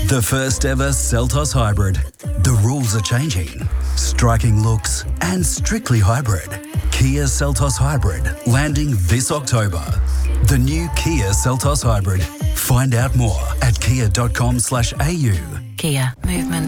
The first ever Seltos Hybrid. The rules are changing. Striking looks and strictly hybrid. Kia Seltos Hybrid landing this October. The new Kia Seltos Hybrid. Find out more at kia.com/au. Kia. Movement